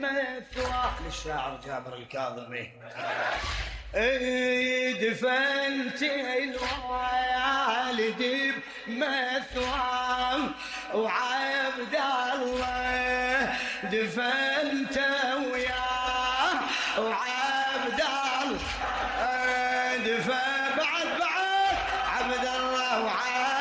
بمثوى للشاعر جابر الكاظمي. دفنت الوالد بمثوى وعبد الله دفنته وياه وعبد الله دفن بعد عبد الله وعبد